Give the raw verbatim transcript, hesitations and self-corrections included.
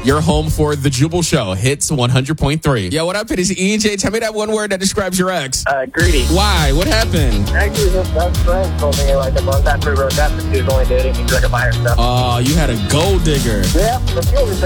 Your home for The Jubal Show, Hits one hundred point three. Yo, what up? It is E J. Tell me that one word that describes your ex. Uh, greedy. Why? What happened? Actually, his best friend told me like a month after we broke up that she was only dating me to like a buy her stuff. Oh, you had a gold digger. Yeah, but she always